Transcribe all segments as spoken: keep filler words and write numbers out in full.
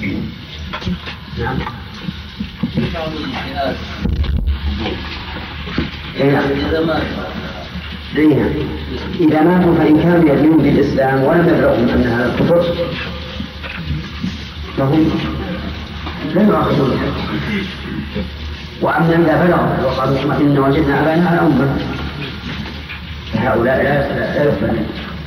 نعم. إذا ماتوا فإن كانوا يدينون بالإسلام ولم يبلغهم أن هذا الكفر فهم لا يؤاخذون. وأما إذا بلغوا وقالوا إن وجدنا أبانا على أمة فهؤلاء لا يقبل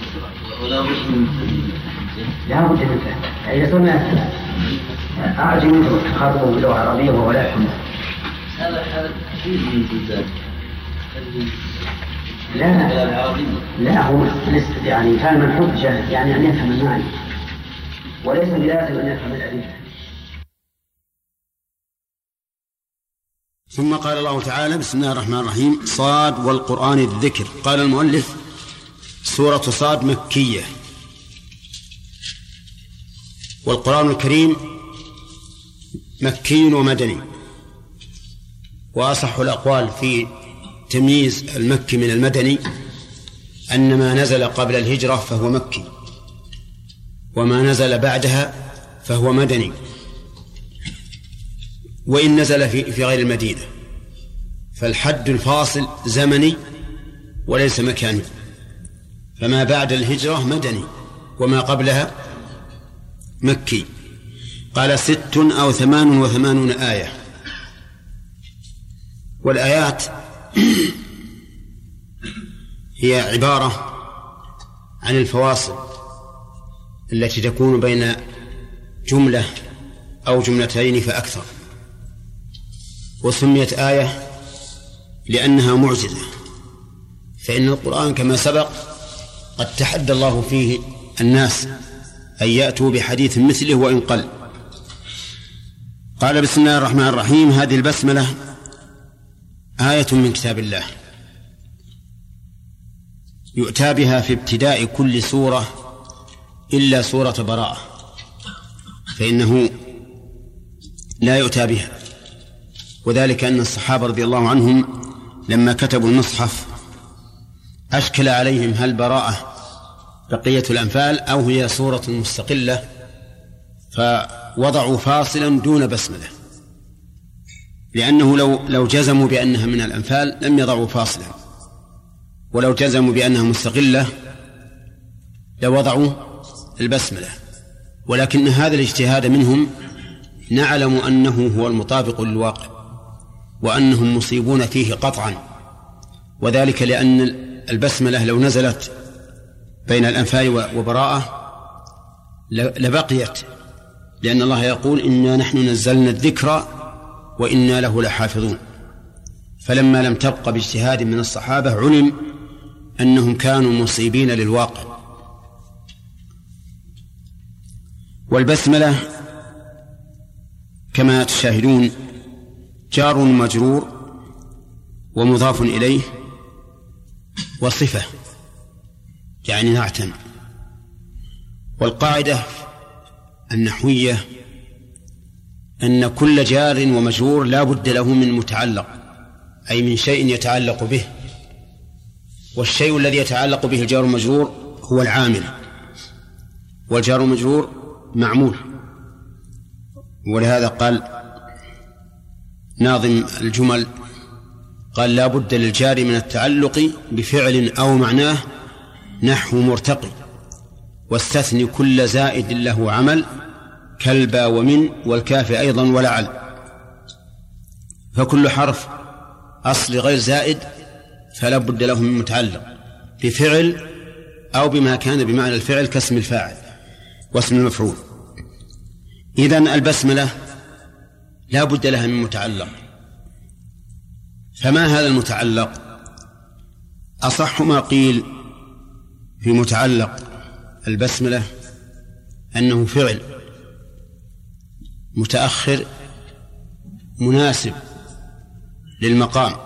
لا بد من فهم. إذا سمعت أعجم خاطبوا باللغة العربية وهو لا يفهم هذا هذا كثير من البلدان لا لا هو يعني فهم الحجة يعني أن يفهم المعنى وليس بلازم أن يفهم الأدلة. ثم قال الله تعالى: بسم الله الرحمن الرحيم، صاد والقرآن الذكر. قال المؤلف: سورة صاد مكية، والقرآن الكريم مكي ومدني، وأصح الأقوال في تمييز المكي من المدني أن ما نزل قبل الهجرة فهو مكي، وما نزل بعدها فهو مدني، وإن نزل في, في غير المدينة فالحد الفاصل زمني وليس مكاني، فما بعد الهجرة مدني وما قبلها مكي. قال: ست أو ثمان وثمانون آية. والآيات هي عبارة عن الفواصل التي تكون بين جملة أو جملتين فأكثر. وسميت آية لأنها معجزة، فإن القرآن كما سبق قد تحدى الله فيه الناس أن يأتوا بحديث مثله وإن قل. قال: بسم الله الرحمن الرحيم. هذه البسملة آية من كتاب الله يؤتى بها في ابتداء كل سورة إلا سورة براءة، فإنه لا يؤتى بها، وذلك أن الصحابة رضي الله عنهم لما كتبوا المصحف أشكل عليهم هل براءة بقية الأنفال أو هي سورة مستقلة، فوضعوا فاصلا دون بسملة، لأنه لو, لو جزموا بأنها من الأنفال لم يضعوا فاصلا، ولو جزموا بأنها مستقلة لوضعوا البسملة. ولكن هذا الاجتهاد منهم نعلم أنه هو المطابق للواقع، وأنهم مصيبون فيه قطعا، وذلك لأن البسملة لو نزلت بين الأنفال وبراءة لبقيت، لأن الله يقول: إنا نحن نزلنا الذكر وإنا له لحافظون. فلما لم تبق باجتهاد من الصحابة علم أنهم كانوا مصيبين للواقع. والبسملة كما تشاهدون جار مجرور ومضاف إليه وصفة يعني نعتا. والقاعدة النحوية أن كل جار ومجرور لا بد له من متعلق، أي من شيء يتعلق به، والشيء الذي يتعلق به الجار المجرور هو العامل، والجار المجرور معمول. ولهذا قال ناظم الجمل قال: لا بد للجار من التعلق بفعل أو معناه نحو مرتقي، واستثني كل زائد له عمل كالبا ومن والكاف أيضا ولعل. فكل حرف أصل غير زائد فلا بد له من متعلق بفعل أو بما كان بمعنى الفعل كاسم الفاعل واسم المفعول. إذن البسملة لا بد لها من متعلق. فما هذا المتعلق؟ أصح ما قيل في متعلق البسملة أنه فعل متأخر مناسب للمقام.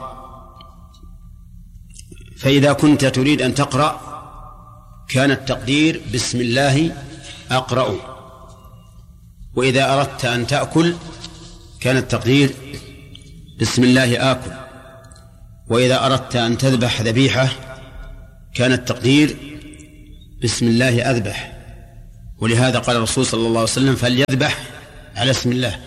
فإذا كنت تريد أن تقرأ كان التقدير بسم الله أقرأ، وإذا أردت أن تأكل كان التقدير بسم الله آكل، وإذا أردت أن تذبح ذبيحة كان التقدير بسم الله أذبح. ولهذا قال الرسول صلى الله عليه وسلم: فليذبح على اسم الله.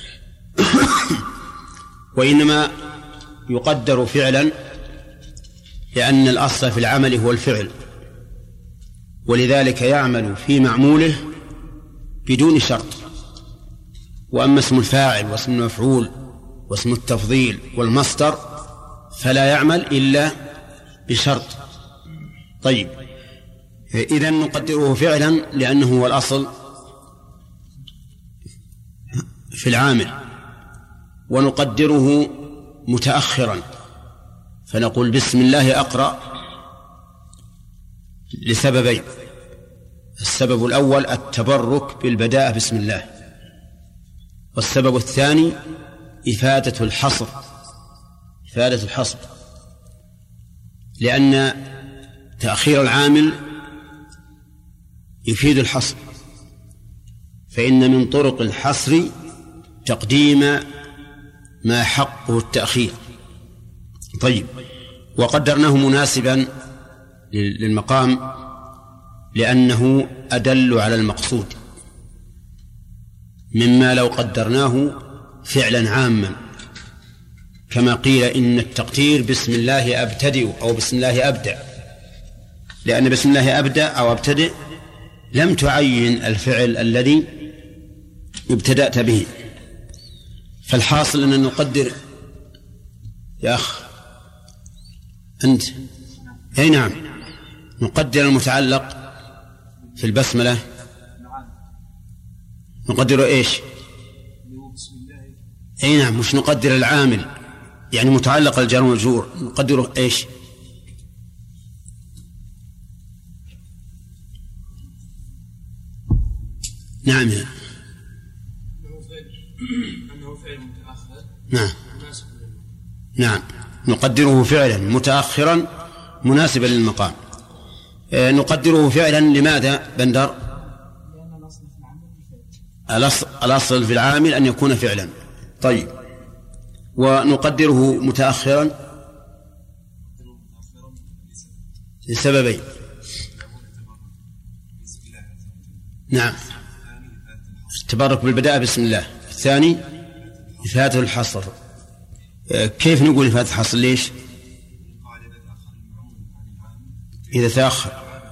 وإنما يقدر فعلا لأن الأصل في العمل هو الفعل، ولذلك يعمل في معموله بدون شرط. وأما اسم الفاعل واسم المفعول واسم التفضيل والمصدر فلا يعمل إلا بشرط. طيب، إذن نقدره فعلا لأنه هو الأصل في العامل، ونقدره متأخرا فنقول بسم الله أقرأ لسببين: السبب الأول التبرك بالبداءة بسم الله، والسبب الثاني إفادة الحصر إفادة الحصر لأن تأخير العامل يفيد الحصر، فإن من طرق الحصر تقديم ما حقه التأخير. طيب، وقدرناه مناسبا للمقام لأنه أدل على المقصود، مما لو قدرناه فعلا عاما كما قيل إن التقدير بسم الله أبتدئ أو بسم الله أبدأ، لأن بسم الله أبدأ أو أبتدئ لم تعين الفعل الذي ابتدأت به. فالحاصل أن نقدر يا أخ أنت أي نعم نقدر المتعلق في البسملة، نقدر إيش؟ أي نعم، مش نقدر العامل يعني متعلق الجار والمجرور، نقدره إيش؟ نعم يا. أنه فعل متأخر. نعم نعم نقدره فعلا متأخرا مناسبا للمقام. آه نقدره فعلا لماذا بندر؟ لأن الأصل في العمل الأصل, الأصل في العامل أن يكون فعلا. طيب، ونقدره متأخرا لسببين: نعم التبرك بالبداء بسم الله، الثاني إفادة الحصر. كيف نقول إفادة الحصر؟ ليش؟ إذا تأخر.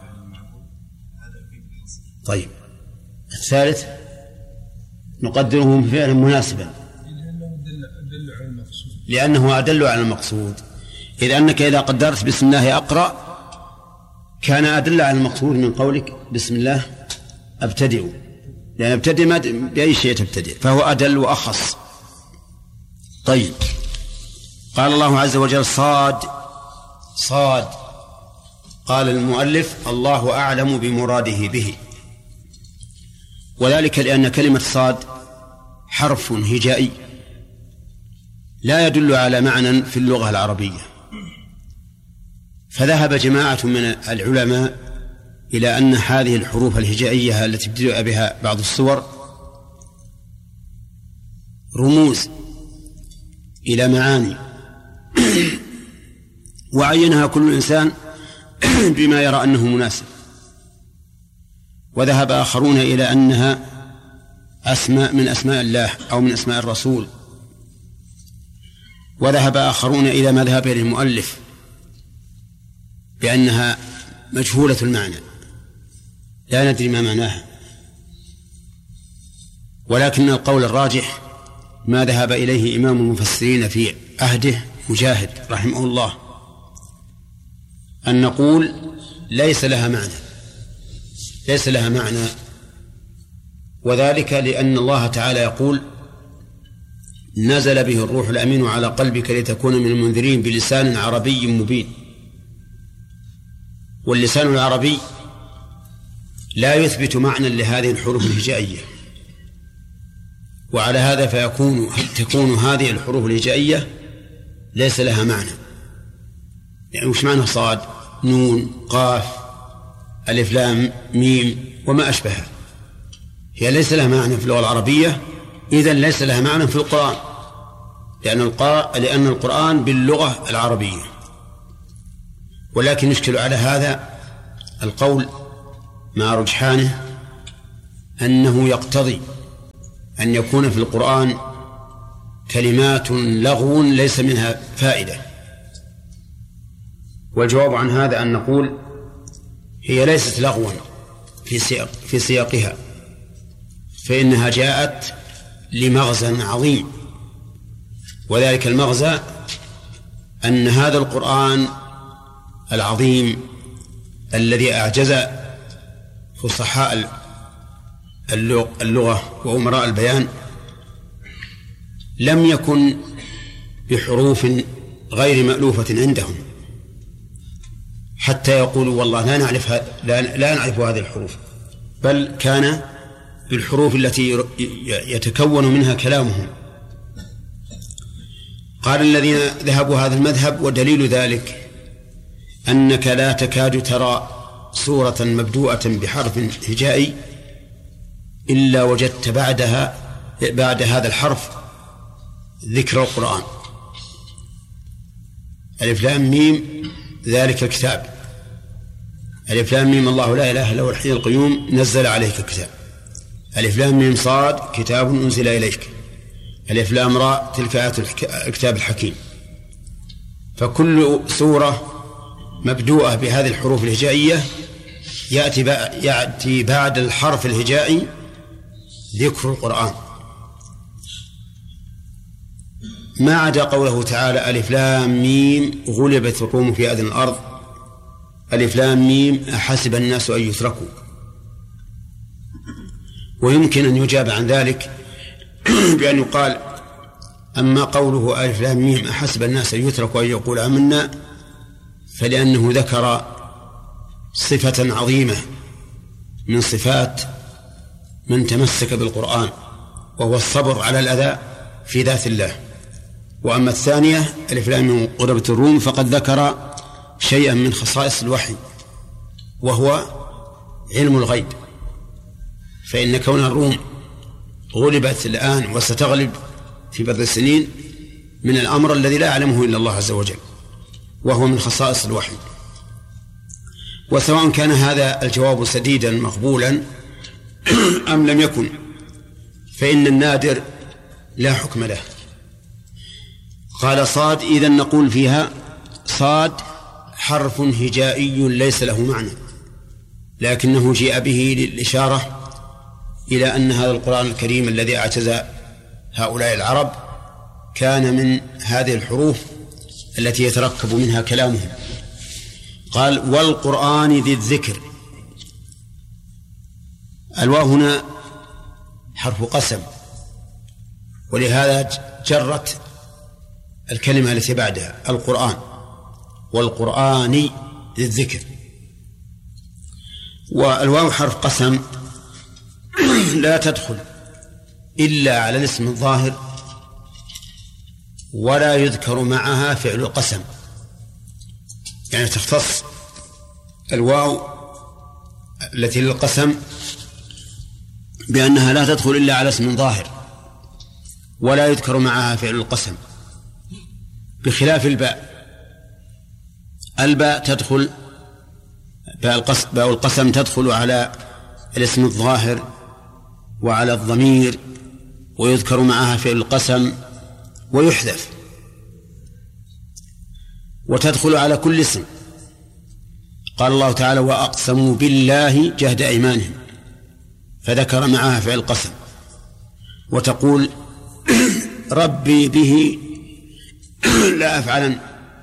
طيب، الثالث نقدره فعلا مناسبا لأنه أدل على المقصود، إذ أنك إذا قدرت بسم الله أقرأ كان أدل على المقصود من قولك بسم الله أبتدئ، لأن أبتدئ ما بأي شيء تبتدئ، فهو أدل وأخص. طيب، قال الله عز وجل صاد صاد قال المؤلف الله أعلم بمراده به، وذلك لأن كلمة صاد حرف هجائي لا يدل على معنى في اللغة العربية، فذهب جماعة من العلماء إلى أن هذه الحروف الهجائية التي ابتدأ بها بعض السور رموز إلى معاني وعينها كل إنسان بما يرى أنه مناسب. وذهب آخرون إلى أنها أسماء من أسماء الله أو من أسماء الرسول. وذهب آخرون إلى ما ذهب إليه المؤلف بأنها مجهولة المعنى لا ندري ما معناها، ولكن القول الراجح ما ذهب إليه إمام المفسرين في عهده مجاهد رحمه الله، أن نقول ليس لها معنى ليس لها معنى وذلك لأن الله تعالى يقول نزل به الروح الأمين على قلبك لتكون من المنذرين بلسان عربي مبين. واللسان العربي لا يثبت معنى لهذه الحروف الهجائية، وعلى هذا فيكون تكون هذه الحروف الهجائية ليس لها معنى. يعني وش معنى صاد نون قاف ألف لام ميم وما أشبهها؟ هي ليس لها معنى في اللغة العربية، إذن ليس لها معنى في القرآن، لأن القرآن, لأن القرآن باللغة العربية. ولكن يشكل على هذا القول مع رجحانه أنه يقتضي أن يكون في القرآن كلمات لغو ليس منها فائدة. والجواب عن هذا أن نقول هي ليست لغوا في سياق في سياقها، فإنها جاءت لمغزى عظيم، وذلك المغزى أن هذا القرآن العظيم الذي أعجز فصحاء اللغة وأمراء البيان لم يكن بحروف غير مألوفة عندهم حتى يقولوا والله لا نعرف لا, لا نعرف هذه الحروف، بل كان بالحروف التي يتكون منها كلامهم. قال الذين ذهبوا هذا المذهب ودليل ذلك أنك لا تكاد ترى سورة مبدوءة بحرف هجائي إلا وجدت بعدها بعد هذا الحرف ذكر القرآن. ألف لام ميم ذلك الكتاب، ألف لام ميم الله لا إله إلا هو الحي القيوم نزل عليك الكتاب، ألف لام ميم صاد كتاب أنزل إليك، ألف لام راء تلك آيات الكتاب الحكيم. فكل سورة مبدوءة بهذه الحروف الهجائية يأتي يأتي بعد الحرف الهجائي ذكر القرآن، ما عدا قوله تعالى ألف لام ميم غلبت الروم في أدنى الأرض، ألف لام ميم أحسب الناس أن يتركوا. ويمكن أن يجاب عن ذلك بأن يقال أما قوله ألف لام ميم أحسب الناس أن يتركوا أن يقول آمنا فلأنه ذكر صفة عظيمة من صفات من تمسك بالقرآن وهو الصبر على الأذى في ذات الله. وأما الثانية ألف لام ميم غلبت الروم فقد ذكر شيئا من خصائص الوحي وهو علم الغيب، فإن كون الروم غلبت الآن وستغلب في بضع السنين من الأمر الذي لا يعلمه إلا الله عز وجل، وهو من خصائص الوحي. وسواء كان هذا الجواب سديدا مقبولا أم لم يكن فإن النادر لا حكم له. قال صاد إذن نقول فيها صاد حرف هجائي ليس له معنى، لكنه جاء به للإشارة إلى أن هذا القرآن الكريم الذي أعجز هؤلاء العرب كان من هذه الحروف التي يتركب منها كلامهم. قال والقرآن ذي الذكر. الواو هنا حرف قسم، ولهذا جرت الكلمة التي بعدها القرآن، والقرآن ذي الذكر. والواو حرف قسم لا تدخل إلا على الاسم الظاهر ولا يذكر معها فعل القسم، يعني تختص الواو التي للقسم بأنها لا تدخل إلا على اسم ظاهر ولا يذكر معها فعل القسم، بخلاف الباء. الباء تدخل باء القسم تدخل على الاسم الظاهر وعلى الضمير ويذكر معها فعل القسم ويحذف، وتدخل على كل اسم. قال الله تعالى وأقسموا بالله جهد أيمانهم فذكر معها فعل القسم. وتقول ربي به لا أفعلن،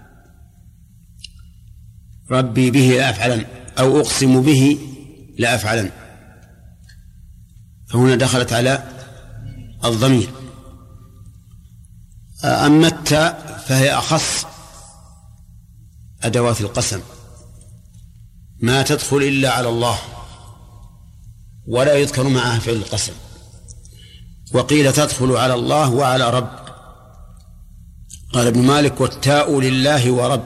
ربي به لا أفعلن، أو أقسم به لا أفعلن، فهنا دخلت على الضمير. أما التاء فهي أخص أدوات القسم، ما تدخل إلا على الله ولا يذكر معها فعل القسم. وقيل تدخل على الله وعلى رب. قال ابن مالك والتاء لله ورب.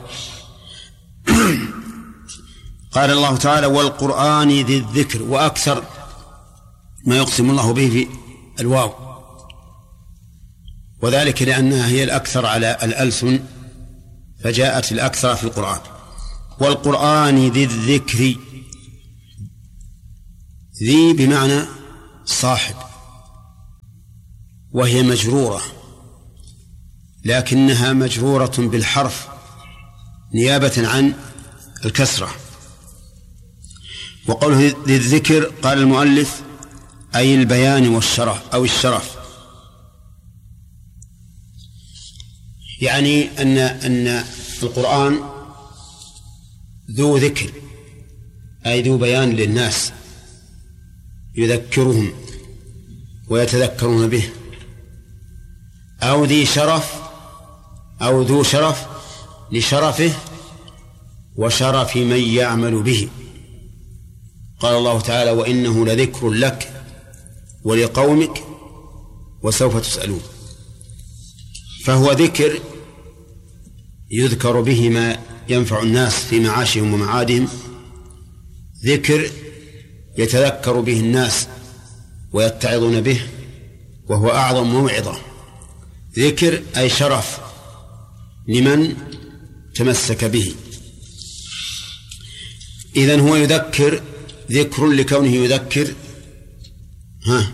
قال الله تعالى والقرآن ذي الذكر، وأكثر ما يقسم الله به في الواو، وذلك لأنها هي الأكثر على الألسن فجاءت الأكثر في القرآن. والقرآن ذي الذكر، ذي بمعنى صاحب، وهي مجرورة، لكنها مجرورة بالحرف نيابة عن الكسرة. وقوله ذي الذكر قال المؤلف أي البيان والشرف أو الشرف، يعني أن أن القرآن ذو ذكر أي ذو بيان للناس يذكرهم ويتذكرون به، أو ذي شرف أو ذو شرف لشرفه وشرف من يعمل به. قال الله تعالى وإنه لذكر لك ولقومك وسوف تسألون. فهو ذكر يذكر به ما ينفع الناس في معاشهم ومعادهم، ذكر يتذكر به الناس ويتعظون به وهو أعظم موعظة، ذكر أي شرف لمن تمسك به. إذن هو يذكر، ذكر لكونه يذكر ها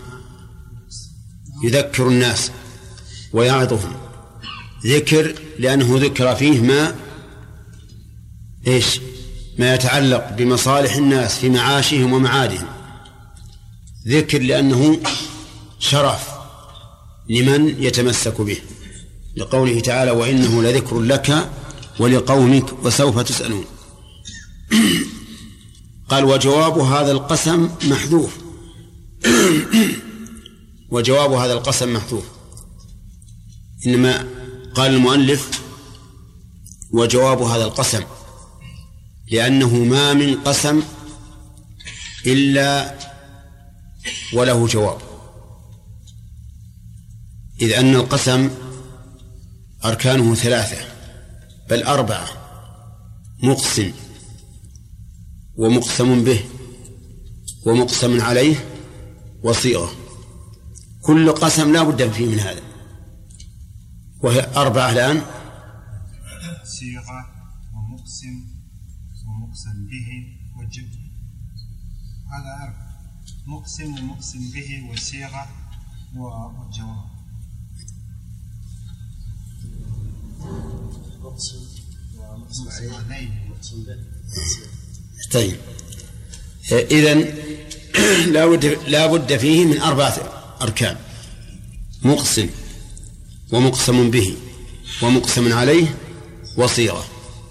يذكر الناس ويعظهم، ذكر لأنه ذكر فيه ما إيش ما يتعلق بمصالح الناس في معاشهم ومعادهم، ذكر لأنه شرف لمن يتمسك به، لقوله تعالى وإنه لذكر لك ولقومك وسوف تسألون. قال وجواب هذا القسم محذوف وجواب هذا القسم محذوف، إنما قال المؤلف وجواب هذا القسم لأنه ما من قسم إلا وله جواب، إذ أن القسم أركانه ثلاثة بل أربعة: مقسم ومقسم به ومقسم عليه وصيغة. كل قسم لا بد فيه من هذا، وهي أربعة الآن: صيغة ومقسم ومقسم به وجب. هذا أربعة: مقسم ومقسم به وصيغة والجواب. مقسم ومقسم عليه ومقسم به. طيب، إذن لا بد لا بد فيه من أربعة أركان: مقسم ومقسم به ومقسم عليه وصيغة.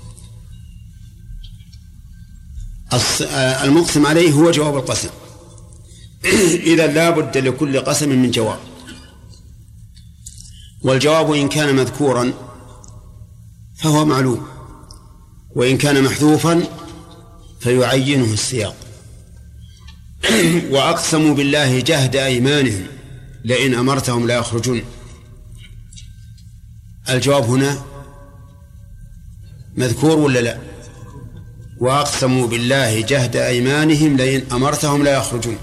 المقسم عليه هو جواب القسم، إذا لا بد لكل قسم من جواب، والجواب إن كان مذكورا فهو معلوم، وإن كان محذوفا فيعينه السياق. وأقسموا بالله جهد أيمانهم لئن أمرتهم لا يخرجون. الجواب هنا مذكور ولا لا؟ وأقسموا بالله جهد أيمانهم لئن أمرتهم لا يخرجون،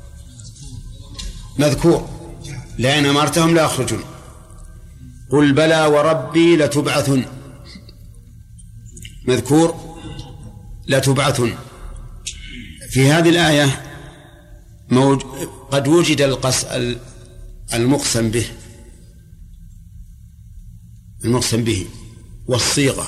مذكور، لئن أمرتهم لا يخرجون. قل بلى وربي لتبعثن، مذكور، لتبعثن. في هذه الآية موج... قد وجد القس... المقسم به المقسم به والصيغة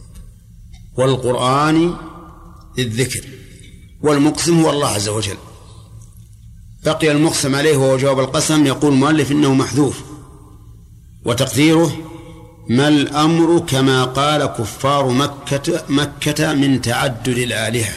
والقرآن الذكر، والمقسم هو الله عز وجل. بقي المقسم عليه وهو جواب القسم. يقول المؤلف إنه محذوف، وتقديره: ما الأمر كما قال كفار مكة, مكة من تعدد الآلهة.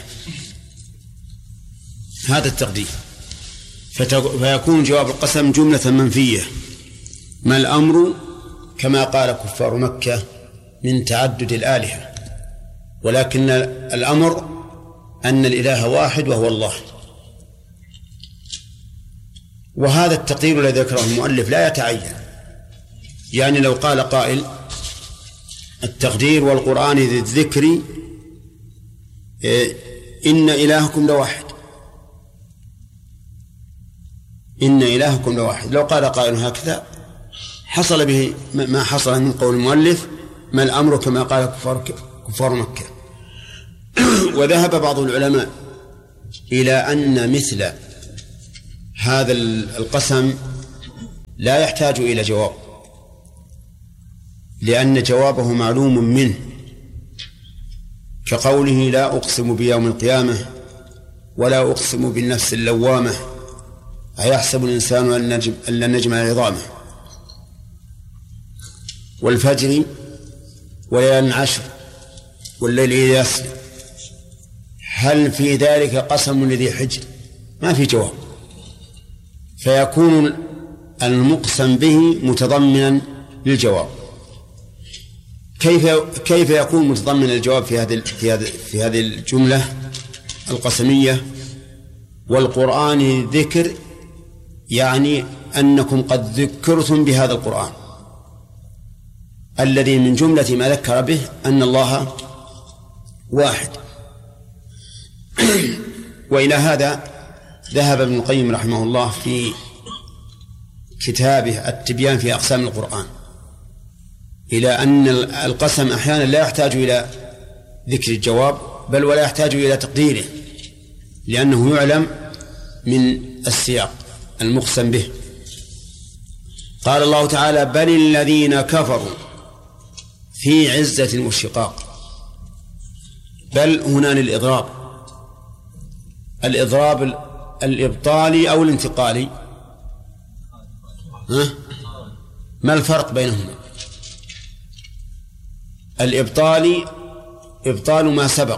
هذا التقدير، فيكون جواب القسم جملة منفية: ما الأمر كما قال كفار مكة من تعدد الآلهة، ولكن الأمر أن الإله واحد وهو الله. وهذا التقدير الذي ذكره المؤلف لا يتعين، يعني لو قال قائل: التقدير والقرآن ذي الذكر إن إلهكم لواحد، إن إلهكم لواحد، لو قال قائل هكذا حصل به ما حصل من قول المؤلف: ما الأمر كما قال كفار, كفار مكة. وذهب بعض العلماء إلى أن مثل هذا القسم لا يحتاج إلى جواب، لأن جوابه معلوم منه، كقوله لا أقسم بيوم القيامة ولا أقسم بالنفس اللوامة أيحسب الإنسان أن لن نجمع عظامه، والفجر وليال عشر والليل إذا يسر هل في ذلك قسم لذي حجر؟ ما في جواب، فيكون المقسم به متضمنا للجواب. كيف كيف يكون متضمنا للجواب في هذه في هذه في هذه الجملة القسمية؟ والقرآن ذكر، يعني أنكم قد ذكرتم بهذا القرآن الذي من جملة ما ذكر به أن الله واحد. وإلى هذا ذهب ابن القيم رحمه الله في كتابه التبيان في أقسام القرآن إلى أن القسم أحيانا لا يحتاج إلى ذكر الجواب بل ولا يحتاج إلى تقديره، لأنه يعلم من السياق المقسم به. قال الله تعالى بل الذين كفروا في عزة وشقاق. بل هنا للإضراب، الإضراب الإبطالي أو الانتقالي، ها؟ ما الفرق بينهما؟ الإبطالي إبطال ما سبق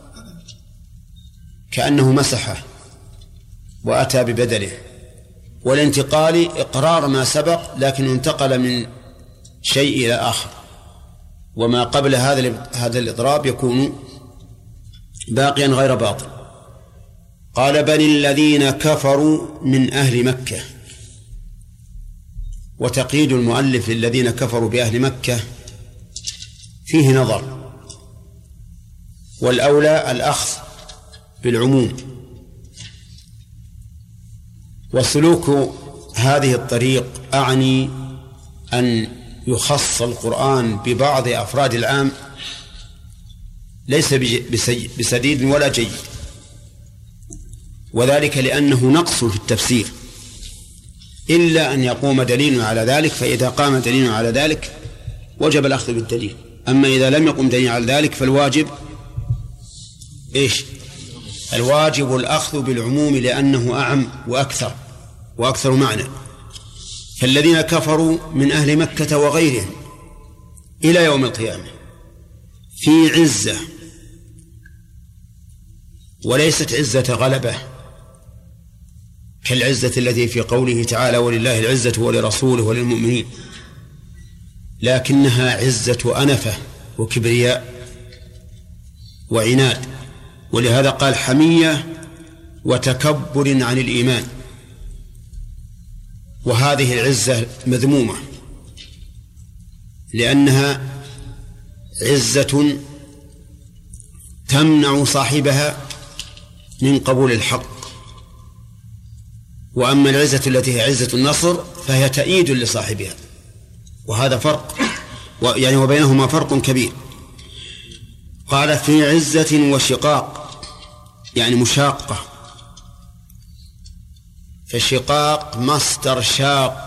كأنه مسحه وأتى ببدله، والانتقالي إقرار ما سبق لكن انتقل من شيء إلى آخر، وما قبل هذا هذا الإضراب يكون باقيا غير باطل. قال بل الذين كفروا من أهل مكة. وتقييد المؤلف الذين كفروا بأهل مكة فيه نظر، والأولى الأخذ بالعموم. وسلوك هذه الطريق أعني أن يخص القرآن ببعض أفراد العام ليس بسديد ولا جيد، وذلك لأنه نقص في التفسير، إلا أن يقوم دليل على ذلك، فإذا قام دليل على ذلك وجب الأخذ بالدليل. أما إذا لم يقم دليل على ذلك فالواجب إيش؟ الواجب الأخذ بالعموم لأنه أعم وأكثر وأكثر معنى. فالذين كفروا من أهل مكة وغيرهم إلى يوم القيامة في عزة، وليست عزة غلبة كالعزة التي في قوله تعالى ولله العزة ولرسوله وللمؤمنين، لكنها عزة أنفة وكبرياء وعناد، ولهذا قال حمية وتكبر عن الإيمان. وهذه العزة مذمومة لأنها عزة تمنع صاحبها من قبول الحق، وأما العزة التي هي عزة النصر فهي تأييد لصاحبها، وهذا فرق، يعني وبينهما فرق كبير. قال في عزة وشقاق يعني مشاقة، فالشقاق مصدر شاق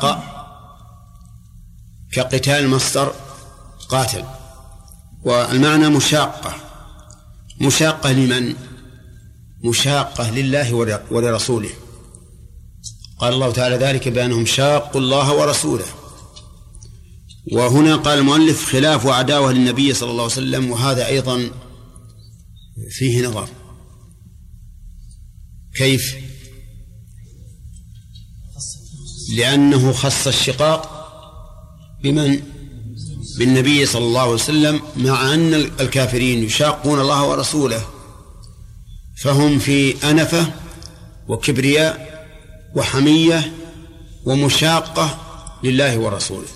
كقتال مصدر قاتل، والمعنى مشاقة. مشاقة لمن؟ مشاقة لله ولرسوله. قال الله تعالى ذلك بأنهم شاقوا الله ورسوله. وهنا قال المؤلف خلاف وعداوة للنبي صلى الله عليه وسلم، وهذا أيضا فيه نظر. كيف؟ لأنه خص الشقاق بمن؟ بالنبي صلى الله عليه وسلم، مع أن الكافرين يشاقون الله ورسوله، فهم في أنفة وكبرياء وحمية ومشاقة لله ورسوله،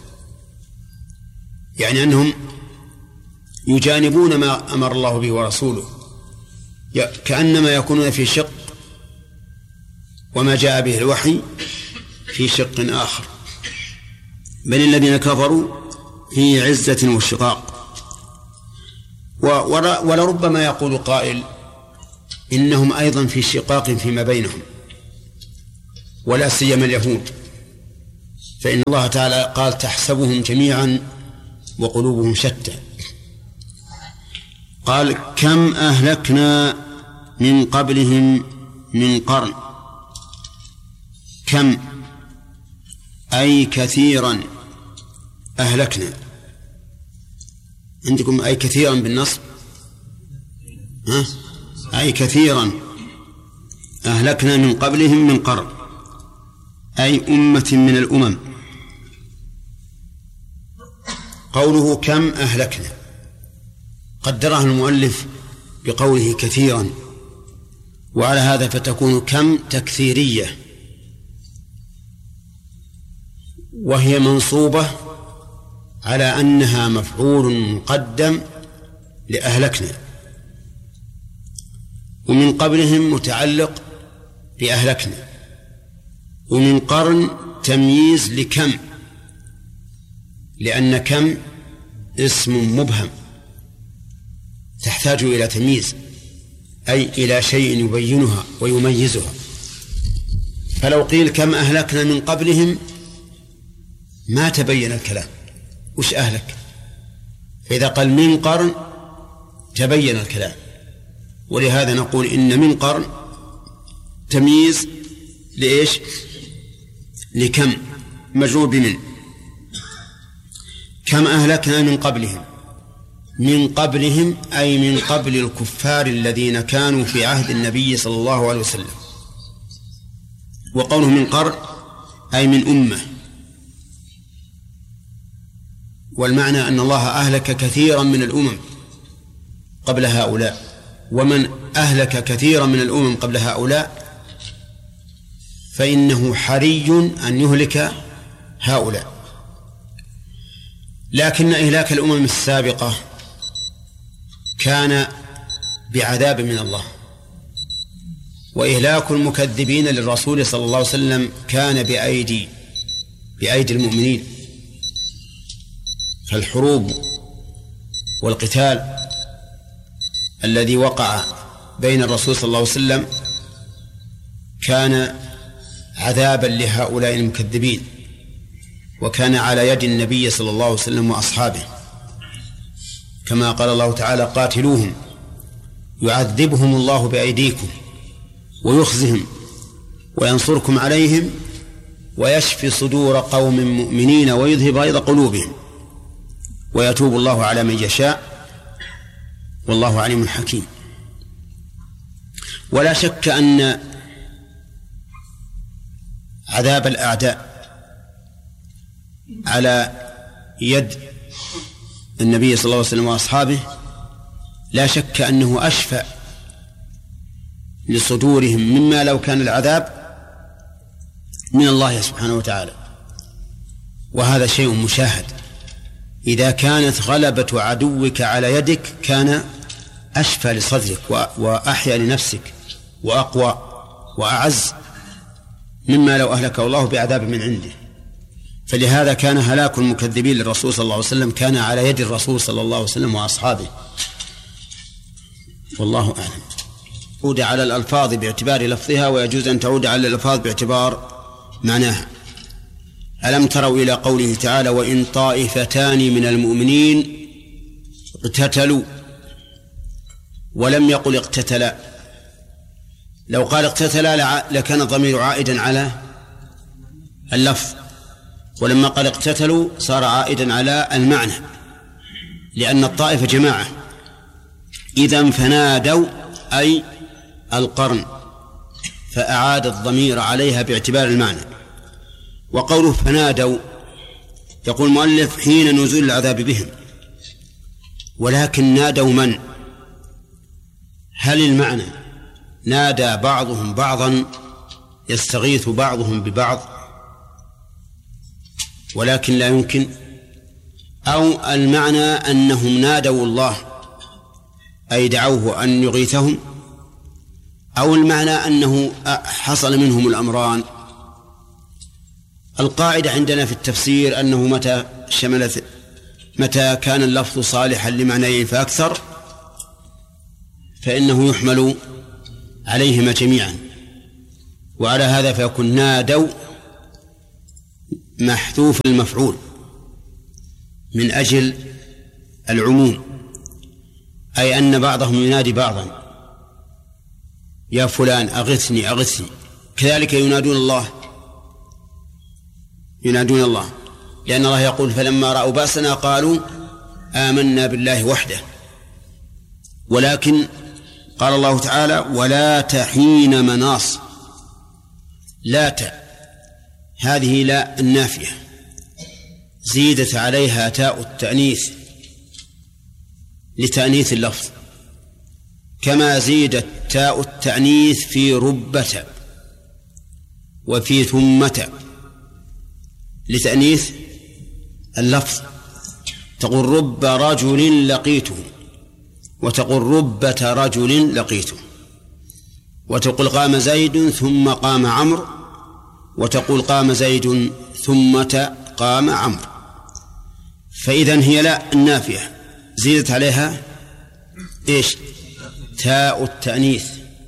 يعني أنهم يجانبون ما أمر الله به ورسوله، كأنما يكونون في شق وما جاء به الوحي في شق آخر. بل الذين كفروا في عزة وشقاق. ولربما يقول قائل إنهم أيضا في شقاق فيما بينهم، ولا سيما اليهود، فإن الله تعالى قال تحسبهم جميعا وقلوبهم شتى. قال كم أهلكنا من قبلهم من قرن. كم أي كثيرا أهلكنا. عندكم أي كثيرا بالنصب؟ ها؟ أي كثيرا أهلكنا من قبلهم من قرن، أي أمة من الأمم. قوله كم أهلكنا قدرها المؤلف بقوله كثيرا، وعلى هذا فتكون كم تكثيرية، وهي منصوبة على أنها مفعول مقدم لأهلكنا، ومن قبلهم متعلق بأهلكنا، ومن قرن تمييز لكم، لأن كم اسم مبهم تحتاج إلى تمييز، أي إلى شيء يبينها ويميزها. فلو قيل كم أهلكنا من قبلهم ما تبين الكلام وش أهلك، فإذا قال من قرن تبين الكلام. ولهذا نقول إن من قرن تمييز لإيش؟ لكم مجرور بمن. كم أهلكنا من قبلهم. من قبلهم أي من قبل الكفار الذين كانوا في عهد النبي صلى الله عليه وسلم. وقوله من قرن أي من أمة، والمعنى أن الله أهلك كثيرا من الأمم قبل هؤلاء، ومن أهلك كثيرا من الأمم قبل هؤلاء فإنه حري أن يهلك هؤلاء. لكن إهلاك الأمم السابقة كان بعذاب من الله، وإهلاك المكذبين للرسول صلى الله عليه وسلم كان بأيدي بأيدي المؤمنين. فالحروب والقتال الذي وقع بين الرسول صلى الله عليه وسلم كان عذابا لهؤلاء المكذبين، وكان على يد النبي صلى الله عليه وسلم وأصحابه، كما قال الله تعالى قاتلوهم يعذبهم الله بأيديكم ويخزهم وينصركم عليهم ويشفي صدور قوم مؤمنين ويذهب غيظ قلوبهم ويتوب الله على من يشاء والله عليم حكيم. ولا شك أن عذاب الأعداء على يد النبي صلى الله عليه وسلم وأصحابه لا شك أنه أشفى لصدورهم مما لو كان العذاب من الله سبحانه وتعالى، وهذا شيء مشاهد. إذا كانت غلبة عدوك على يدك كان أشفى لصدرك وأحيا لنفسك وأقوى وأعز مما لو أهلكه الله بعذاب من عنده. فلهذا كان هلاك المكذبين للرسول صلى الله عليه وسلم كان على يد الرسول صلى الله عليه وسلم وأصحابه، والله أعلم. تعود على الألفاظ باعتبار لفظها، ويجوز أن تعود على الألفاظ باعتبار معناها. ألم تروا إلى قوله تعالى وإن طائفتان من المؤمنين اقتتلوا، ولم يقل اقتتلا. لو قال اقتتلا لكان الضمير عائدا على اللفظ، ولما قال اقتتلوا صار عائدا على المعنى، لأن الطائفة جماعة. إذن فنادوا أي القرن، فأعاد الضمير عليها باعتبار المعنى. وقوله فنادوا يقول المؤلف حين نزول العذاب بهم، ولكن نادوا من؟ هل المعنى نادى بعضهم بعضا يستغيث بعضهم ببعض ولكن لا يمكن، أو المعنى أنهم نادوا الله أي دعوه أن يغيثهم، أو المعنى أنه حصل منهم الأمران؟ القاعدة عندنا في التفسير أنه متى شملت متى كان اللفظ صالحا لمعنيين فأكثر فإنه يحمل عليهما جميعا، وعلى هذا فيكون نادوا محذوف المفعول من أجل العموم، أي أن بعضهم ينادي بعضا يا فلان أغثني أغثني، كذلك ينادون الله ينادون الله لأن الله يقول فلما رأوا بأسنا قالوا آمنا بالله وحده. ولكن قال الله تعالى ولا تحين مناص، لا ت هذه لا النافية زيدت عليها تاء التأنيث لتأنيث اللفظ، كما زيدت تاء التأنيث في ربة وفي ثمة لتأنيث اللفظ. تقول رب رجل لقيته، وتقول ربة رجل لقيته، وتقول قام زيد ثم قام عمرو، وتقول قام زيد ثم قام عمرو. فإذن هي لا النافية زيدت عليها إيش؟ تاء التأنيث.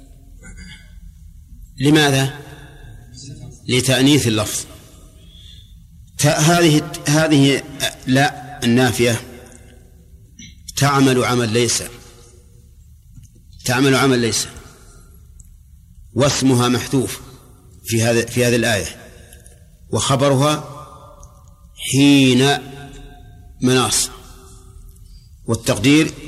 لماذا؟ لتأنيث اللفظ. هذه هذه لا النافية تعمل عمل ليس تعمل عمل ليس واسمها محذوف في هذا في هذه الآية، وخبرها حين مناص، والتقدير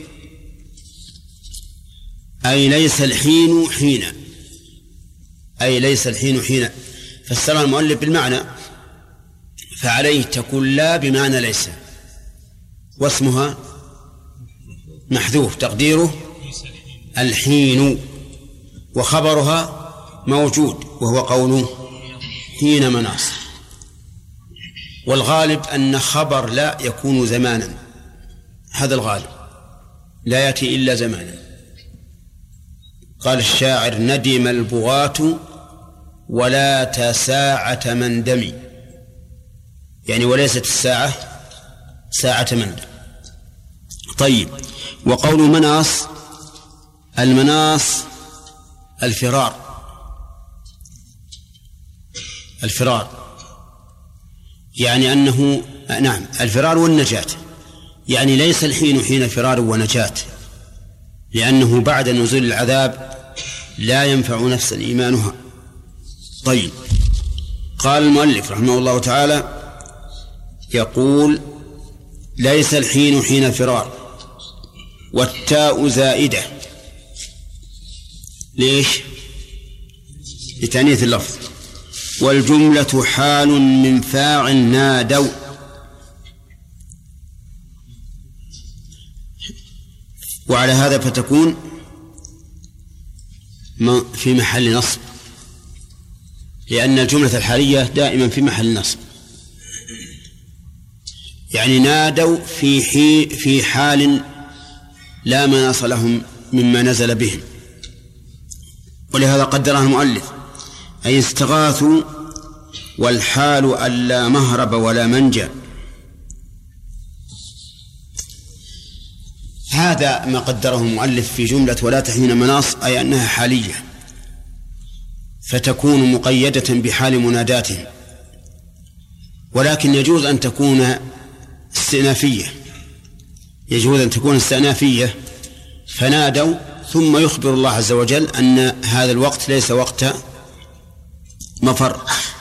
أي ليس الحين حين أي ليس الحين حين فسرها المؤلف بالمعنى، فعليه تكون لا بمعنى ليس، واسمها محذوف تقديره الحين، وخبرها موجود وهو قوله حين مناص. والغالب أن خبر لا يكون زمانا، هذا الغالب لا يأتي إلا زمانا. قال الشاعر ندم البغاة ولا تساعة مندم، يعني وليست الساعة ساعة مندم. طيب، وقول مناص المناص الفرار الفرار يعني أنه نعم الفرار والنجاة، يعني ليس الحين حين فرار ونجاة، لأنه بعد نزول العذاب لا ينفع نفسا إيمانها. طيب، قال المؤلف رحمه الله تعالى يقول ليس الحين حين فرار، والتاء زائدة ليش؟ لتأنيث اللفظ. والجملة حال من فاعل نادوا، وعلى هذا فتكون في محل نصب، لأن الجملة الحالية دائما في محل نصب، يعني نادوا في حي في حال لا مناص لهم مما نزل بهم، ولهذا قدرها المؤلف أي استغاثوا والحال ألا مهرب ولا منجا. هذا ما قدره المؤلف في جملة ولا تحين مناص، أي أنها حالية فتكون مقيدة بحال مناداتهم، ولكن يجوز أن تكون استئنافية يجوز أن تكون استئنافية فنادوا ثم يخبر الله عز وجل أن هذا الوقت ليس وقت مفر.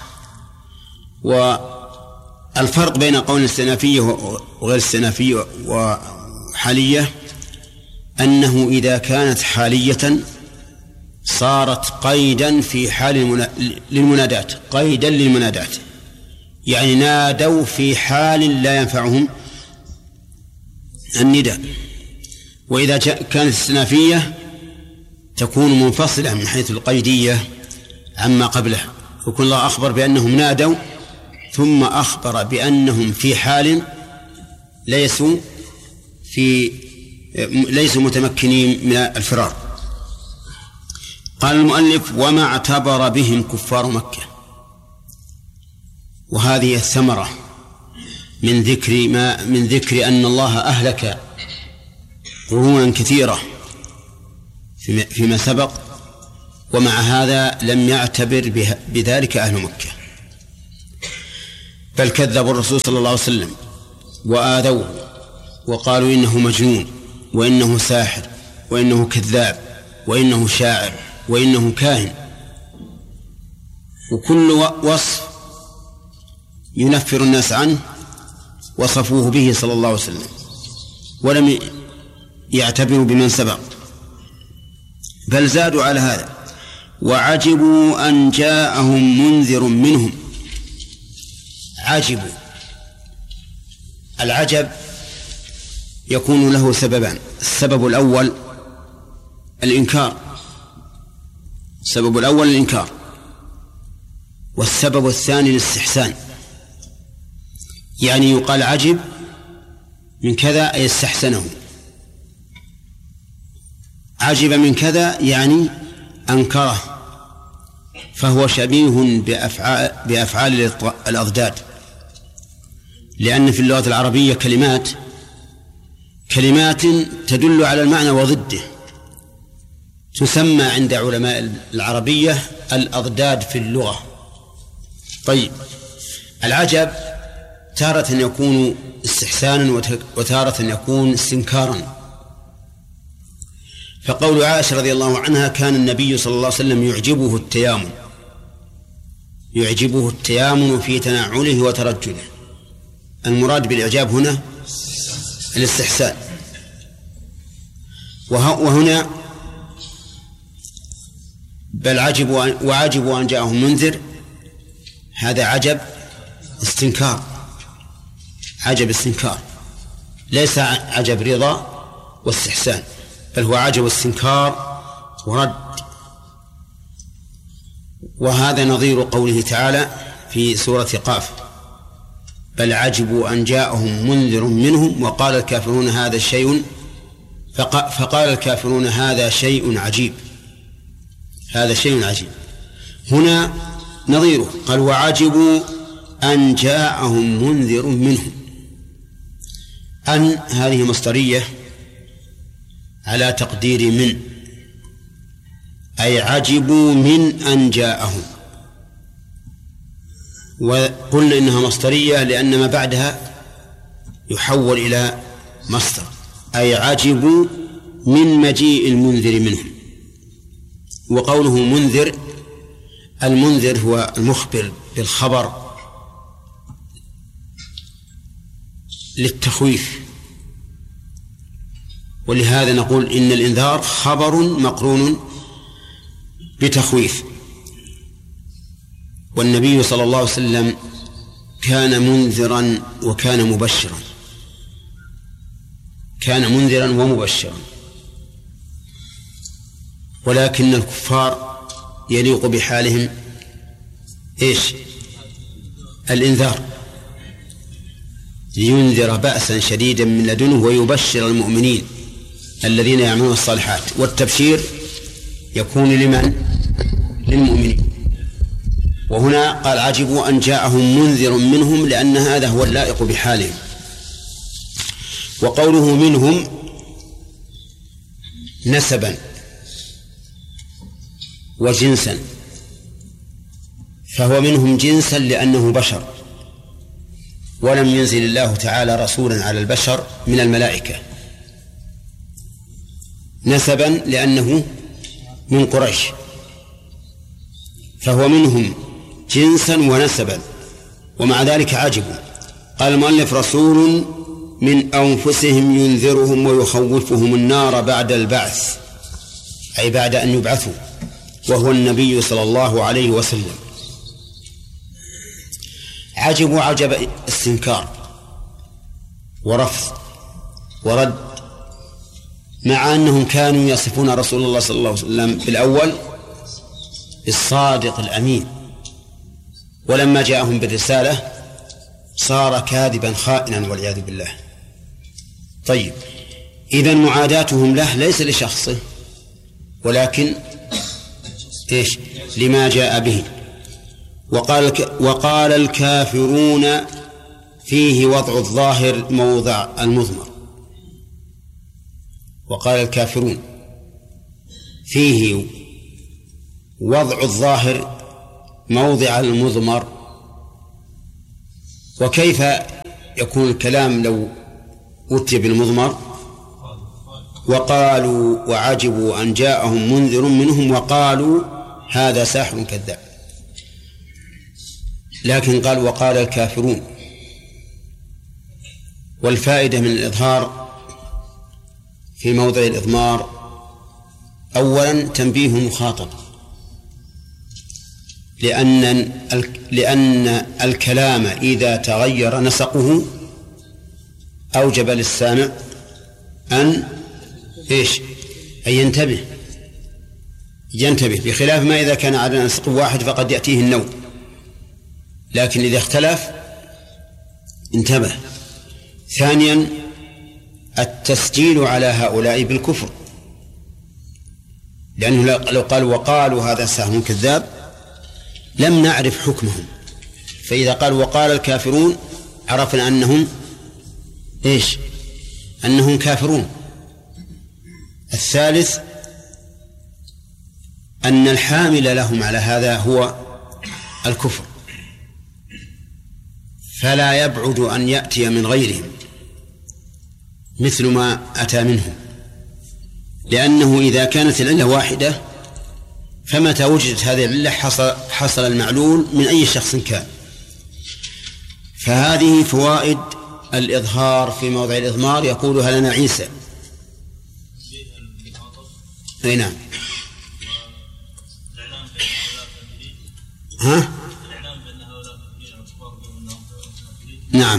والفرق بين قول الاستئنافية وغير الاستئنافية وحالية أنه إذا كانت حالية صارت قيدا في حال للمنادات، قيدا للمنادات، يعني نادوا في حال لا ينفعهم النداء. وإذا كانت استئنافية تكون منفصلة من حيث القيدية عما قبلها، وكل الله أخبر بأنهم نادوا ثم أخبر بأنهم في حال ليسوا في ليسوا متمكنين من الفرار. قال المؤلف وما اعتبر بهم كفار مكة، وهذه الثمرة من ذكر ما من ذكر أن الله أهلك قرونا كثيرة فيما سبق، ومع هذا لم يعتبر بذلك أهل مكة. بل كذبوا الرسول صلى الله عليه وسلم وآذوه وقالوا إنه مجنون وإنه ساحر وإنه كذاب وإنه شاعر وإنه كاهن، وكل وصف ينفر الناس عنه وصفوه به صلى الله عليه وسلم ولم يعتبروا بمن سبق، بل زادوا على هذا. وعجبوا أن جاءهم منذر منهم. عجبوا، العجب يكون له سببان: السبب الأول الإنكار، السبب الأول الإنكار، والسبب الثاني الاستحسان. يعني يقال عجب من كذا أي استحسنه، عجب من كذا يعني أنكره، فهو شبيه بأفعال, بأفعال الأضداد، لأن في اللغة العربية كلمات كلمات تدل على المعنى وضده، تسمى عند علماء العربية الأضداد في اللغة. طيب، العجب تارة يكون استحسانا وتارة يكون استنكارا. فقول عائشة رضي الله عنها: كان النبي صلى الله عليه وسلم يعجبه التيامن، يعجبه التيامن في تنعله وترجله. المراد بالإعجاب هنا الاستحسان. وهنا بل عجبوا وعجبوا أن جاءهم منذر، هذا عجب استنكار، عجب استنكار، ليس عجب رضا واستحسان، بل هو عجب استنكار ورد. وهذا نظير قوله تعالى في سورة قاف: بل عجبوا أن جاءهم منذر منهم وقال الكافرون هذا شيء فقال الكافرون هذا شيء عجيب، هذا شيء عجيب. هنا نظيره قال: وعجبوا أن جاءهم منذر منهم. أن هذه مصدرية على تقدير من، أي عجبوا من أن جاءهم. وقلنا إنها مصدرية لأن ما بعدها يحول إلى مصدر، أي عجبوا من مجيء المنذر منهم. وقوله منذر، المنذر هو المخبر بالخبر للتخويف، ولهذا نقول إن الإنذار خبر مقرون بتخويف. والنبي صلى الله عليه وسلم كان منذرا وكان مبشرا، كان منذرا ومبشرا. ولكن الكفار يليق بحالهم إيش؟ الإنذار، لينذر بأسا شديدا من لدنه ويبشر المؤمنين الذين يعملون الصالحات. والتبشير يكون لمن؟ للمؤمنين. وهنا قال عجبوا أن جاءهم منذر منهم، لأن هذا هو اللائق بحالهم. وقوله منهم نسبا وجنسا، فهو منهم جنسا لأنه بشر، ولم ينزل الله تعالى رسولا على البشر من الملائكة. نسبا لأنه من قريش، فهو منهم جنسا ونسبا، ومع ذلك عجبوا. قال المؤلف: رسول من أنفسهم ينذرهم ويخوفهم النار بعد البعث، أي بعد أن يبعثوا، وهو النبي صلى الله عليه وسلم. عجبوا عجب استنكار ورفض ورد، مع أنهم كانوا يصفون رسول الله صلى الله عليه وسلم بالأول بالصادق الأمين، ولما جاءهم بالرسالة صار كاذبا خائنا والعياذ بالله. طيب، إذن معاداتهم له ليس لشخصه، ولكن إيش؟ لما جاء به. وقال, وقال الكافرون فيه وضع الظاهر موضع المضمر. وقال الكافرون فيه وضع الظاهر موضع المضمر، وكيف يكون الكلام لو أتي بالمضمر؟ وقالوا وعجبوا أن جاءهم منذر منهم وقالوا هذا ساحر كذاب. لكن قال وقال الكافرون. والفائدة من الإظهار في موضع الإضمار: أولا تنبيه مخاطب، لأن لأن الكلام إذا تغير نسقه أوجب للسامع أن إيش؟ أن ينتبه ينتبه بخلاف ما إذا كان على نسق واحد فقد يأتيه النوم، لكن إذا اختلف انتبه. ثانيا التسجيل على هؤلاء بالكفر، لأنه لو قالوا وقالوا هذا ساحر كذاب لم نعرف حكمهم، فإذا قالوا وقال الكافرون عرفنا أنهم إيش؟ أنهم كافرون. الثالث أن الحامل لهم على هذا هو الكفر، فلا يبعد أن يأتي من غيرهم مثل ما أتى منهم، لأنه إذا كانت العلة واحدة فمتى وجدت هذه العلة حصل, حصل المعلول من أي شخص كان. فهذه فوائد الإظهار في موضع الإضمار يقولها لنا عيسى. أي نعم. ها؟ نعم.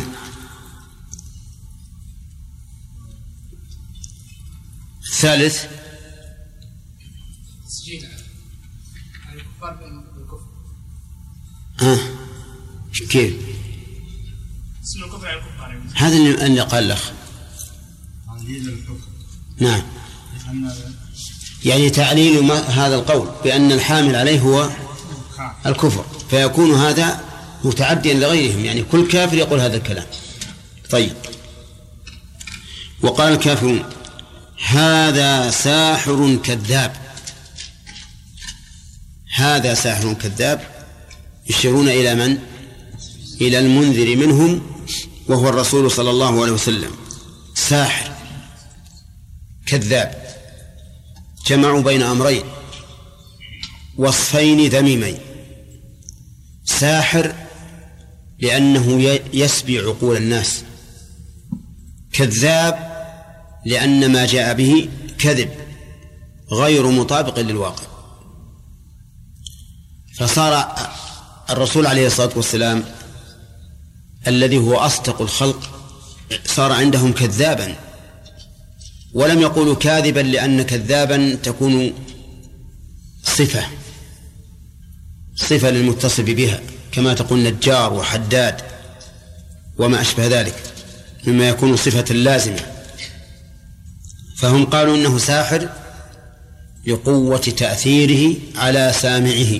الثالث تسجيل على الكفار بالكفر. ها كيف؟ اسم الكفر على الكفار هذا اللي قال لك. نعم، يعني تعليل ما هذا القول بأن الحامل عليه هو الكفر، فيكون هذا متعديا لغيرهم، يعني كل كافر يقول هذا الكلام. طيب، وقال الكافرون هذا ساحر كذاب. هذا ساحر كذاب يشيرون إلى من؟ إلى المنذر منهم وهو الرسول صلى الله عليه وسلم. ساحر كذاب، جمعوا بين أمرين وصفين ذميمين. ساحر لأنه يسبي عقول الناس، كذاب لأن ما جاء به كذب غير مطابق للواقع. فصار الرسول عليه الصلاة والسلام الذي هو أصدق الخلق صار عندهم كذابا، ولم يقولوا كاذبا لأن كذابا تكون صفة صفة للمتصف بها، كما تقول نجار وحداد وما أشبه ذلك مما يكون صفة لازمة. فهم قالوا إنه ساحر لقوة تأثيره على سامعه،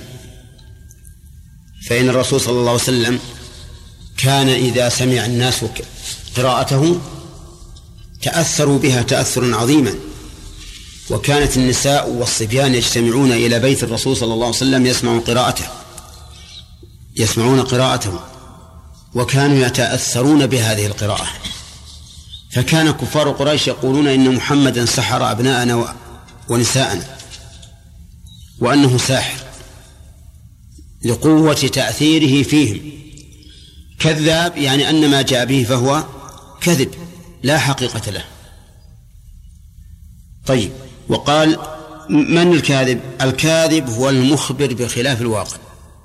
فإن الرسول صلى الله عليه وسلم كان إذا سمع الناس قراءته تأثروا بها تأثرا عظيما، وكانت النساء والصبيان يجتمعون إلى بيت الرسول صلى الله عليه وسلم يسمعون قراءته يسمعون قراءته وكانوا يتأثرون بهذه القراءة. فكان كفار قريش يقولون إن محمدا سحر أبناءنا ونساءنا، وأنه ساحر لقوة تأثيره فيهم. كذاب يعني أن ما جاء به فهو كذب لا حقيقة له. طيب، وقال من الكاذب؟ الكاذب هو المخبر بخلاف الواقع،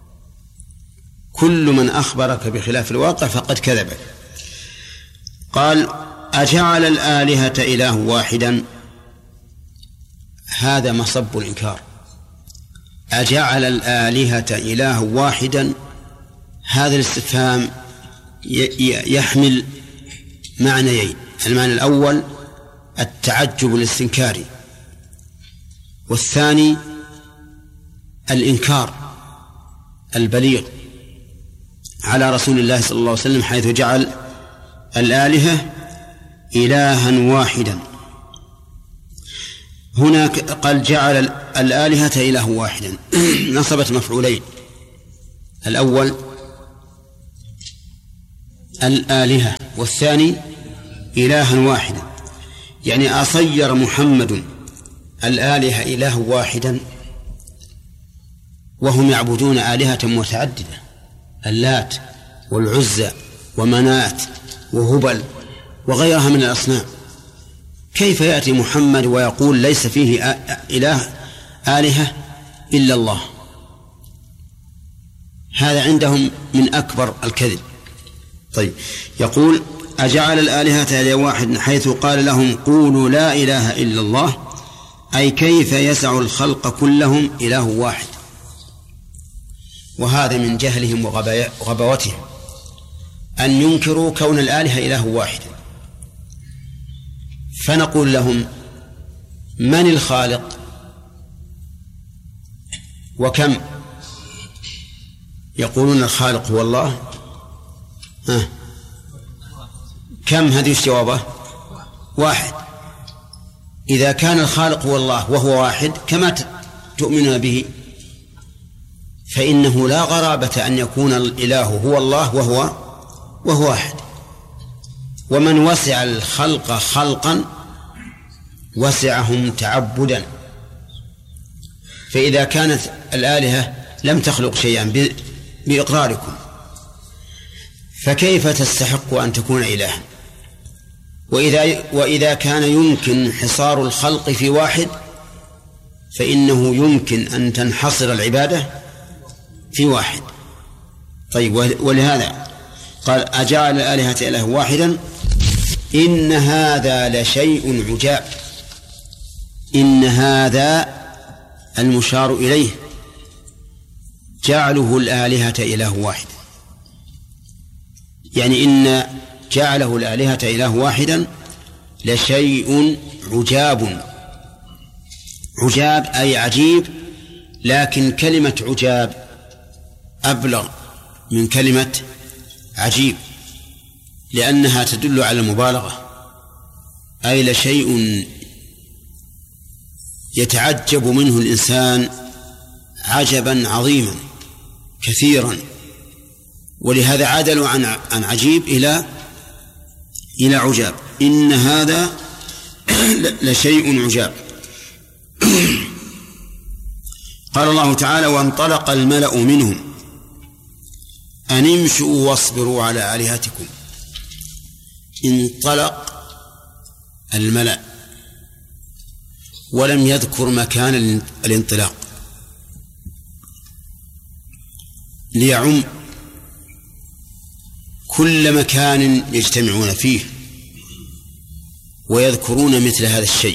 كل من أخبرك بخلاف الواقع فقد كذبك. قال أجعل الآلهة إله واحدا، هذا مصب الإنكار. أجعل الآلهة إله واحدا، هذا الاستفهام يحمل معنيين: المعنى الأول التعجب الاستنكاري، والثاني الإنكار البليغ على رسول الله صلى الله عليه وسلم، حيث جعل الآلهة إلها واحدا. هناك قال جعل الآلهة إله واحدا، نصبت مفعولين: الأول الآلهة، والثاني إلها واحدا، يعني أصير محمد الآلهة إله واحدا وهم يعبدون آلهة متعددة، اللات والعزى ومنات وهبل وغيرها من الأصنام. كيف يأتي محمد ويقول ليس فيه إله آلهة إلا الله؟ هذا عندهم من أكبر الكذب. طيب، يقول أجعل الآلهة إله واحد حيث قال لهم قولوا لا إله إلا الله، أي كيف يسع الخلق كلهم إله واحد؟ وهذا من جهلهم وغباوتهم أن ينكروا كون الآلهة إله واحد. فنقول لهم من الخالق وكم؟ يقولون الخالق هو الله. ها. كم؟ هذه الجوابة واحد. إذا كان الخالق هو الله وهو واحد كما تؤمنون به فإنه لا غرابة أن يكون الإله هو الله وهو وهو واحد. ومن وسع الخلق خلقا وسعهم تعبدا. فإذا كانت الآلهة لم تخلق شيئا بإقراركم فكيف تستحق أن تكون إلها؟ وإذا, وإذا كان يمكن حصار الخلق في واحد فإنه يمكن أن تنحصر العبادة في واحد. طيب، ولهذا قال أجعل الآلهة إله واحدا إن هذا لشيء عجاب. إن هذا المشار إليه جعله الآلهة إله واحد، يعني إن جعله الآلهة إله واحدا لشيء عجاب. عجاب أي عجيب، لكن كلمة عجاب أبلغ من كلمة عجيب لأنها تدل على المبالغة، أي لشيء يتعجب منه الإنسان عجبا عظيما كثيرا، ولهذا عدلوا عن عن عجيب إلى إلى عجاب. إن هذا لشيء عجاب. قال الله تعالى وانطلق الملأ منهم أن امشوا واصبروا على آلهتكم. انطلق الملأ ولم يذكر مكان الانطلاق ليعم كل مكان يجتمعون فيه ويذكرون مثل هذا الشيء.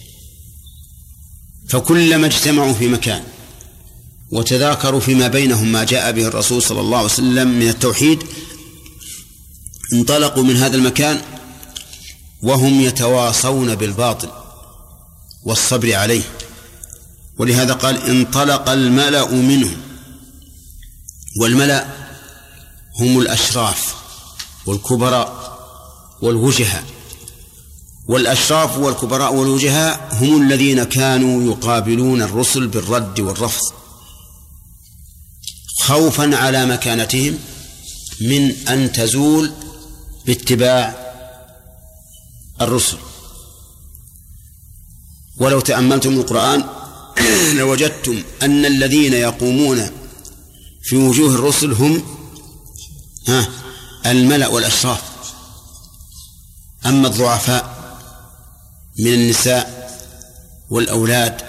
فكلما اجتمعوا في مكان وتذاكروا فيما بينهم ما جاء به الرسول صلى الله عليه وسلم من التوحيد انطلقوا من هذا المكان وهم يتواصون بالباطل والصبر عليه. ولهذا قال انطلق الملأ منهم، والملأ هم الأشراف والكبراء والوجهاء. والأشراف والكبراء والوجهاء هم الذين كانوا يقابلون الرسل بالرد والرفض خوفا على مكانتهم من أن تزول باتباع الرسل. ولو تأملتم القرآن لوجدتم أن الذين يقومون في وجوه الرسل هم ها الملأ والأشراف. أما الضعفاء من النساء والأولاد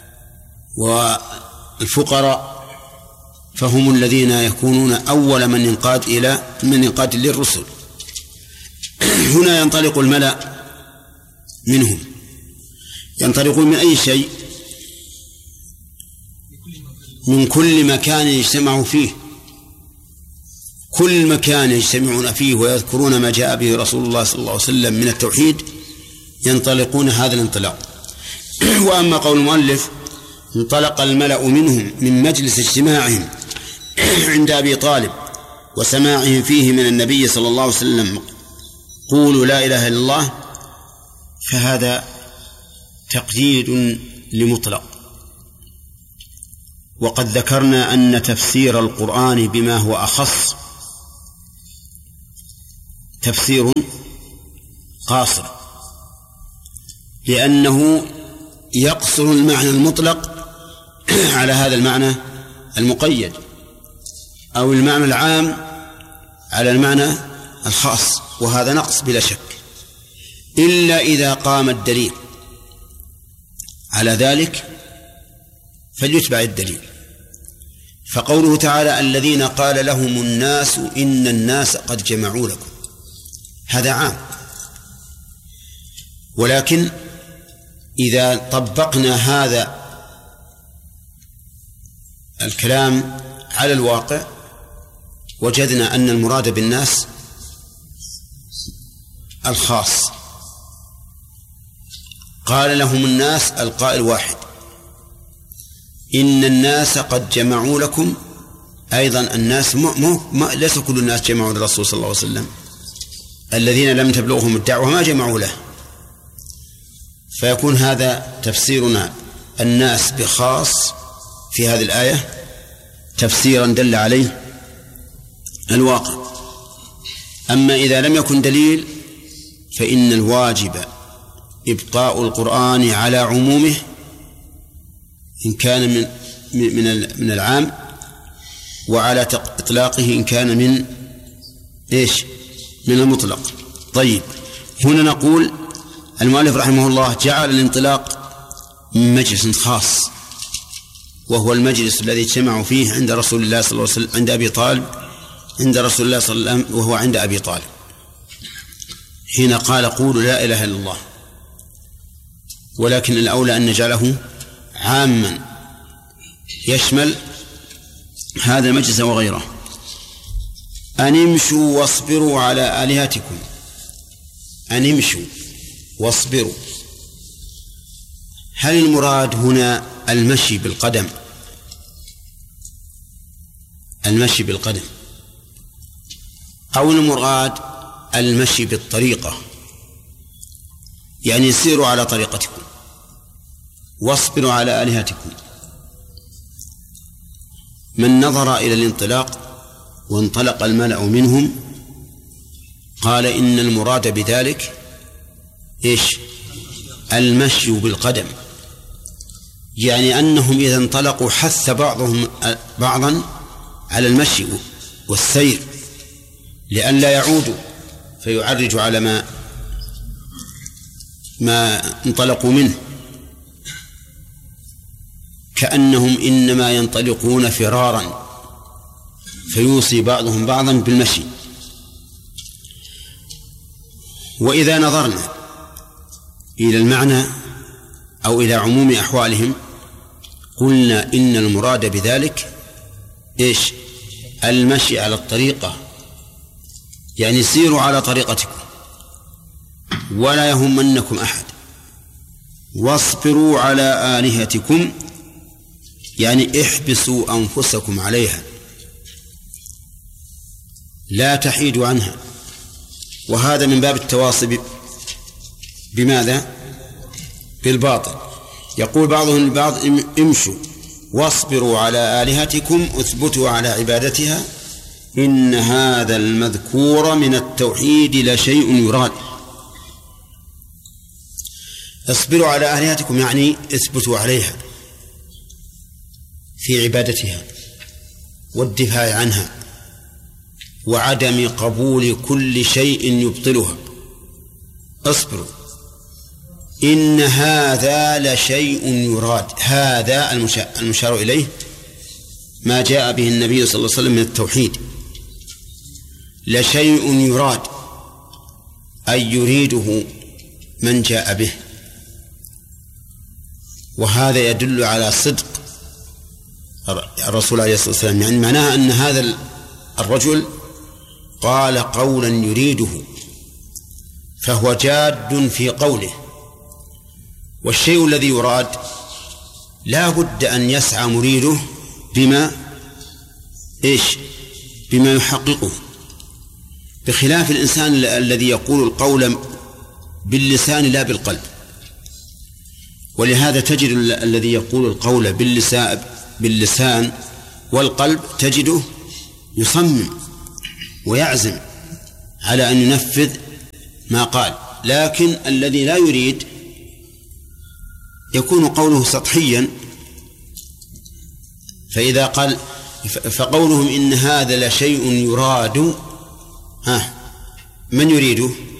والفقراء فهم الذين يكونون أول من ينقاد إلى من ينقاد للرسل. هنا ينطلق الملأ منهم، ينطلقون من أي شيء؟ من كل مكان يجتمعوا فيه. كل مكان يجتمعون فيه ويذكرون ما جاء به رسول الله صلى الله عليه وسلم من التوحيد ينطلقون هذا الانطلاق. وأما قول المؤلف انطلق الملأ منهم من مجلس اجتماعهم عند أبي طالب وسماعهم فيه من النبي صلى الله عليه وسلم قولوا لا إله إلا الله، فهذا تقييد لمطلق. وقد ذكرنا أن تفسير القرآن بما هو أخص تفسير قاصر، لأنه يقصر المعنى المطلق على هذا المعنى المقيد، أو المعنى العام على المعنى الخاص، وهذا نقص بلا شك، إلا إذا قام الدليل على ذلك فليتبع الدليل. فقوله تعالى الذين قال لهم الناس إن الناس قد جمعوا لكم، هذا عام، ولكن إذا طبقنا هذا الكلام على الواقع وجدنا أن المراد بالناس الخاص. قال لهم الناس القائل واحد، إن الناس قد جمعوا لكم، أيضا الناس مو مو ليس كل الناس جمعوا للرسول صلى الله عليه وسلم، الذين لم تبلغهم الدعوة ما جمعوا له. فيكون هذا تفسيرنا الناس بخاص في هذه الآية تفسيرا دل عليه الواقع. أما إذا لم يكن دليل فإن الواجب إبقاء القرآن على عمومه إن كان من من من العام، وعلى إطلاقه إن كان من إيش من المطلق. طيب، هنا نقول المؤلف رحمه الله جعل الانطلاق من مجلس خاص، وهو المجلس الذي اجتمعوا فيه عند رسول الله صلى الله عليه وسلم، عند أبي طالب، عند رسول الله صلى الله عليه وسلم، وهو عند أبي طالب حين قال قولوا لا إله إلا الله. ولكن الأولى أن نجعله عاما يشمل هذا المجلس وغيره. أن امشوا واصبروا على آلهتكم، أن امشوا واصبروا، هل المراد هنا المشي بالقدم المشي بالقدم أو المراد المشي بالطريقة؟ يعني سيروا على طريقتكم واصبروا على آلهتكم. من نظر إلى الانطلاق وانطلق الملأ منهم قال إن المراد بذلك إيش؟ المشي بالقدم، يعني أنهم إذا انطلقوا حث بعضهم بعضا على المشي والسير لئلا يعودوا فيعرج على ما ما انطلقوا منه، كأنهم إنما ينطلقون فرارا فيوصي بعضهم بعضا بالمشي. وإذا نظرنا إلى المعنى أو إلى عموم أحوالهم قلنا إن المراد بذلك إيش؟ المشي على الطريقة، يعني سيروا على طريقتكم ولا يهمنكم أحد. واصبروا على آلهتكم يعني احبسوا أنفسكم عليها، لا تحيدوا عنها. وهذا من باب التواصي بماذا؟ بالباطل. يقول بعضهم البعض امشوا واصبروا على آلهتكم اثبتوا على عبادتها، إن هذا المذكور من التوحيد لشيء يراد. اصبروا على آلهتكم يعني اثبتوا عليها في عبادتها والدفاع عنها وعدم قبول كل شيء يبطلها. اصبروا، إن هذا لشيء يراد. هذا المشار إليه ما جاء به النبي صلى الله عليه وسلم من التوحيد، لشيء يراد أي يريده من جاء به. وهذا يدل على صدق الرسول عليه الصلاة والسلام، يعني معناها أن هذا الرجل قال قولا يريده فهو جاد في قوله. والشيء الذي يراد لا بد أن يسعى مريده بما إيش؟ بما يحققه، بخلاف الإنسان الذي يقول القول باللسان لا بالقلب. ولهذا تجد الذي يقول القول باللسان باللسان والقلب تجده يصمم ويعزم، على أن ينفذ ما قال، لكن الذي لا يريد يكون قوله سطحيا. فإذا قال فقولهم إن هذا لشيء يراد، ها من يريده؟